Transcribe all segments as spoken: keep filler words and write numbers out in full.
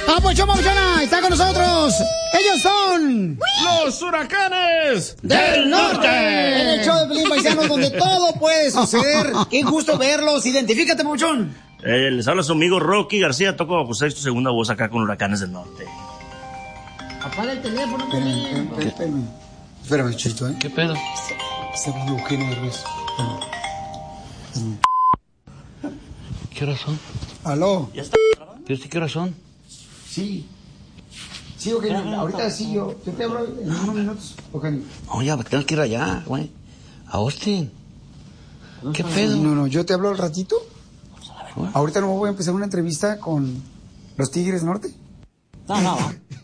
Papuchón, papuchona, está con nosotros. Ellos son... ¡Los Huracanes del Norte! En el show de Pelín Paisano, donde todo puede suceder. Qué gusto verlos. Identifícate, papuchón. Eh, les habla su amigo Rocky García, toco bajo sexto, segunda voz acá con Huracanes del Norte. Apaga el teléfono, Pelín. Espérame, espérame, Chito, ¿eh? ¿Qué pedo? Está hablando Eugenio Derbez. ¿Qué horas son? ¿Aló? ¿Ya está grabando? ¿Qué horas son? Sí. Sí, Eugenio, ahorita sí, yo, yo te hablo en unos minutos, Eugenio. No, ya, tengo que ir allá, güey. A Austin. ¿Qué pedo? No, no, yo te hablo al ratito. Ahorita no voy a empezar una entrevista con los Tigres Norte. No, no.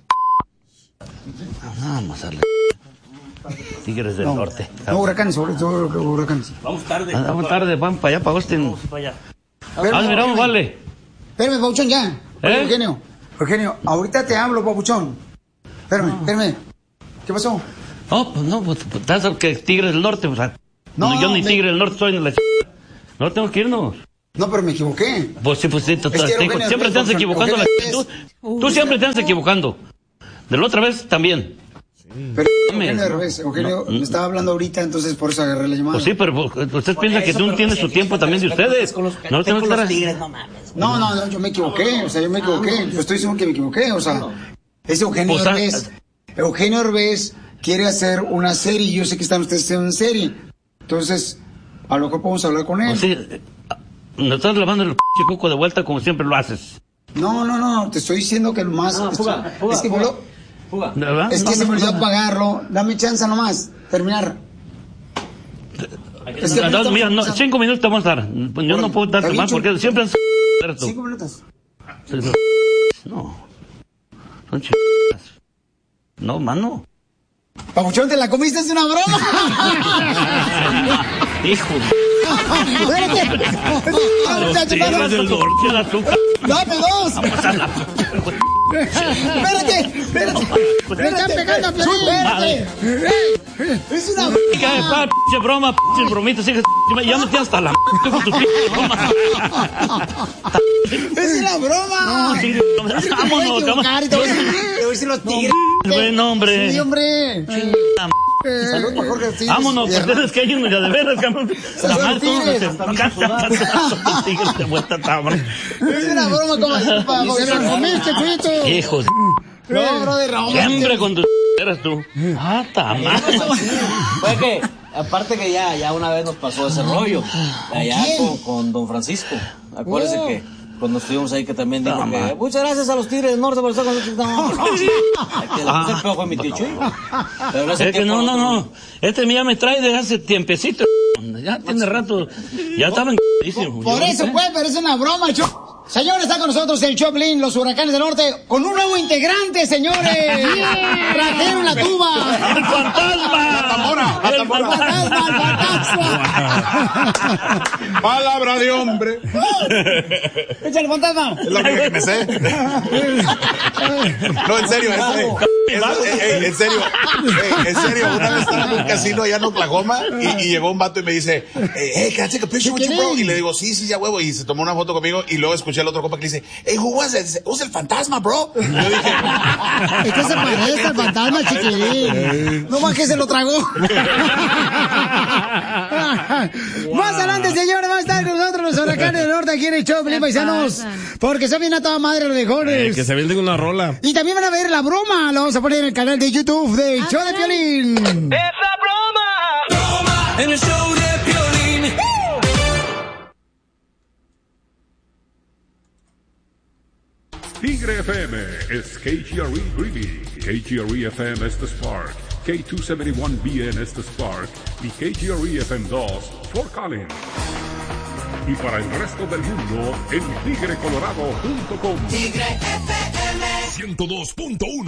Nada más darle. Tigres del No, Norte. no, Huracanes, sobre todo Huracanes. Vamos tarde. Ah, Vamos tarde, vamos para allá, para Austin. Vamos para allá. Ah, miramos, vale. Espérame, papuchón, ya. Oye, ¿Eh? Eugenio, Eugenio, ahorita te hablo, papuchón. Espérame, No. espérame. ¿Qué pasó? No, pues no, pues pues, estás que Tigres del Norte, o sea. No, No, yo ni me- Tigre del Norte soy en la ch... No tengo que irnos. No, pero me equivoqué. Pues sí, pues sí, tú- Es que te- Eugenio siempre es te andas Eugenio equivocando. La es- ch... Tú, tú siempre te andas equivocando. De la otra vez también. Pero Dame, Eugenio no, Derbez, Eugenio no, me estaba hablando ahorita, entonces por eso agarré la llamada. Pues sí, pero pues, usted piensa que tú no tienes su tiempo también de ustedes. No tengo que estar. No, no, no, yo me equivoqué, o sea, yo me equivoqué. Yo estoy seguro que me equivoqué, o sea, es Eugenio O sea, Derbez. Eugenio Derbez quiere hacer una serie, y yo sé que están ustedes haciendo una serie. Entonces, a lo mejor podemos hablar con él. Pues sí, eh, nos estás lavando el p coco de vuelta como siempre lo haces. No, no, no, te estoy diciendo que lo más... No, fuga, fuga, es que, fuga. boludo, ¿De verdad? es que No, se me no, olvidó no. pagarlo. Dame chance nomás, terminar. Es que No, ahorita mira, no, estamos- cinco minutos te vamos a dar. Yo no puedo darte ¿Está más bien, porque siempre han sido tú. Cinco minutos. No. Son ch... No, mano. Papuchón, ¿te la comiste? Es una broma. Hijo de... Espérate. Los Tigres del Norte, el azúcar. Dame dos. Vamos a la... Espérate, espérate. Me están pegando a Madre. Espérate. Es una Hija de pa, pinche broma, pinche bromitas, hija de... Ya me tienes hasta la... m- con tus pinches bromas. Es una broma. No, sí, vámonos, Te voy a equivocar y te voy a decir- te voy a decir los tigres. Buen hombre. Sí, hombre. Chingada Eh, Salud para Jorge Ortiz. Vámonos, Y pues es que hay uno ya de veras, cabrón. La Saludos, madre, ¿cómo Tigres. se encanta? Tigres de vuelta, cabrón. Es una broma como para Se la comiste, Chuito. Hijo de... No, brother, Raúl. Siempre con tus... eras tú. Ah, tamás. Fue que, aparte que ya, ya una vez nos pasó ese rollo, allá quién? con, con don Francisco. Acuérdese Oh. que cuando estuvimos ahí que también dijo No, que ma. muchas gracias a los Tigres del Norte por estar con nosotros. No, no, sí. El que la puse el peor fue mi tío Chuy. Pero en ese Es que tiempo no, no, nosotros- no. Este ya me trae desde hace tiempecito. Ya tiene rato. Ya estaba en... Por eso, pues, pero es una broma, Cho. Señores, está con nosotros el Choplin, los Huracanes del Norte, con un nuevo integrante, señores. Ratero en la tuba. ¡El fantasma! ¡El fantasma, el fantasma! Palabra de hombre. Echa el fantasma. Es lo único que me sé. No, en serio, es, eh, es- eh, eh, en serio, eh, en serio, una vez estaba en un casino allá en Oklahoma y, y llegó un vato y me dice, hey, can I take a picture with you, bro? Y le digo, sí, sí, ya huevo, y se tomó una foto conmigo y luego escuché al otro compa que le dice, hey, who was it? Dice, "Who's el fantasma, bro?" Y yo dije, Es que se parece al fantasma, chiquilín. No más que se lo tragó. Más adelante, señores, va a estar con nosotros los Huracanes del Norte aquí en el show, Pelín Paisanos. Porque son bien a toda madre los mejores. Eh, que se avienten una rola. Y también van a ver la broma. Lo vamos a poner en el canal de YouTube de Show de Piolín. ¡Esa broma! ¡Broma! En el show de Piolín. Tigre F M is K G R E Greeley, K G R E F M es The Spark, K doscientos setenta y uno B N es The Spark y K G R E F M dos Fort Collins. Y para el resto del mundo en tigre colorado punto com. Tigre F M ciento dos punto uno